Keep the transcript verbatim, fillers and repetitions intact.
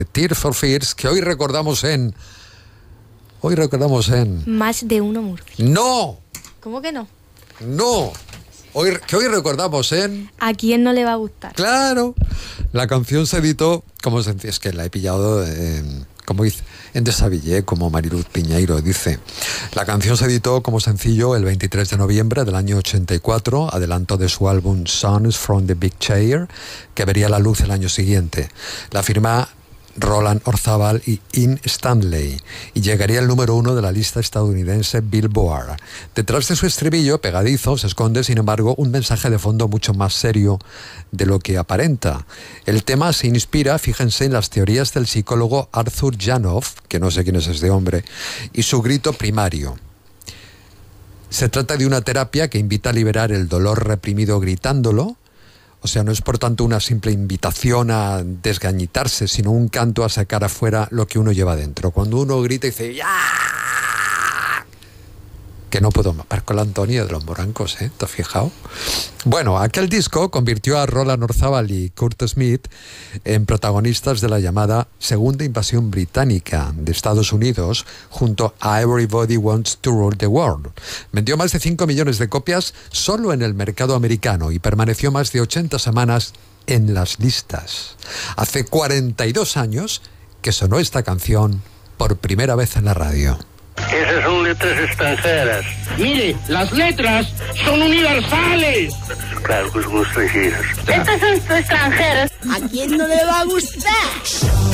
Tears for Fears, que hoy recordamos en... Hoy recordamos en... Más de uno Murphy. ¡No! ¿Cómo que no? ¡No! Hoy, que hoy recordamos en... ¿A quién no le va a gustar? ¡Claro! La canción se editó, como se, es que la he pillado en, como dice, en Desavillé, como Mariluz Piñeiro dice. La canción se editó como sencillo el veintitrés de noviembre del año ochenta y cuatro, adelanto de su álbum Songs from the Big Chair, que vería la luz el año siguiente. La firma Roland Orzabal y Ian Stanley, y llegaría al número uno de la lista estadounidense Billboard. Detrás de su estribillo pegadizo se esconde, sin embargo, un mensaje de fondo mucho más serio de lo que aparenta. El tema se inspira, fíjense, en las teorías del psicólogo Arthur Janov, que no sé quién es este hombre, y su grito primario. Se trata de una terapia que invita a liberar el dolor reprimido gritándolo. O sea, no es por tanto una simple invitación a desgañitarse, sino un canto a sacar afuera lo que uno lleva dentro. Cuando uno grita y dice ¡ya! Que no puedo mapar con la Antonia de los Morancos, ¿eh? ¿Te has fijado? Bueno, aquel disco convirtió a Roland Orzabal y Kurt Smith en protagonistas de la llamada Segunda Invasión Británica de Estados Unidos, junto a Everybody Wants to Rule the World. Vendió más de cinco millones de copias solo en el mercado americano y permaneció más de ochenta semanas en las listas. Hace cuarenta y dos años que sonó esta canción por primera vez en la radio. Esas son letras extranjeras. Mire, las letras son universales. Claro que son extranjeras. Estas son extranjeras. ¿A quién no le va a gustar?